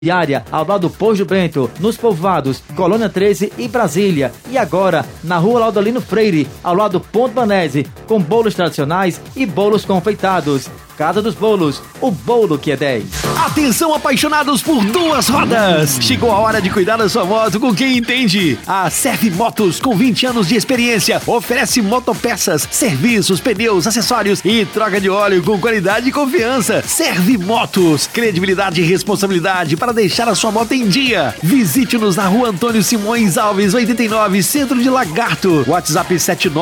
Diária, ao lado do Pojo Bento, nos povoados Colônia 13 e Brasília. E agora, na rua Laudolino Freire, ao lado do Ponto Banese, com bolos tradicionais e bolos confeitados. Casa dos Bolos, o bolo que é 10. Atenção, apaixonados por duas rodas! Chegou a hora de cuidar da sua moto com quem entende. A Serve Motos, com 20 anos de experiência, oferece motopeças, serviços, pneus, acessórios e troca de óleo com qualidade e confiança. Serve Motos, credibilidade e responsabilidade para deixar a sua moto em dia. Visite-nos na rua Antônio Simões Alves, 89, Centro de Lagarto. WhatsApp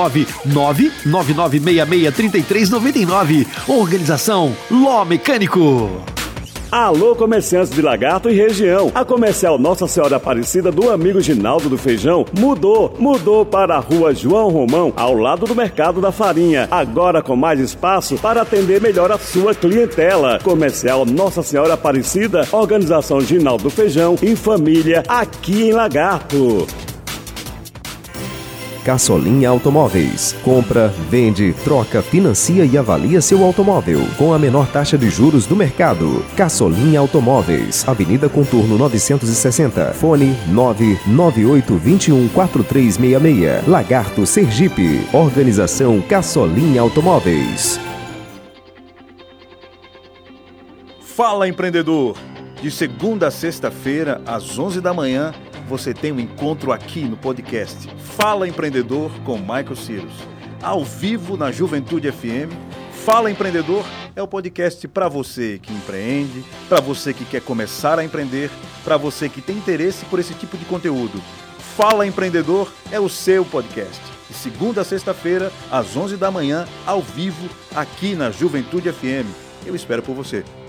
79999663399. Organização Ló Mecânico. Alô, comerciantes de Lagarto e região. A Comercial Nossa Senhora Aparecida do amigo Ginaldo do Feijão mudou para a rua João Romão, ao lado do Mercado da Farinha. Agora com mais espaço para atender melhor a sua clientela. Comercial Nossa Senhora Aparecida, organização Ginaldo do Feijão, em família, aqui em Lagarto. Caçolinha Automóveis. Compra, vende, troca, financia e avalia seu automóvel com a menor taxa de juros do mercado. Caçolinha Automóveis. Avenida Contorno 960. Fone 998214366. Lagarto, Sergipe. Organização Caçolinha Automóveis. Fala, empreendedor! De segunda a sexta-feira, às 11 da manhã, você tem um encontro aqui no podcast Fala Empreendedor com Michael Cyrus. Ao vivo na Juventude FM. Fala Empreendedor é o podcast para você que empreende, para você que quer começar a empreender, para você que tem interesse por esse tipo de conteúdo. Fala Empreendedor é o seu podcast. De segunda a sexta-feira, às 11 da manhã, ao vivo, aqui na Juventude FM. Eu espero por você.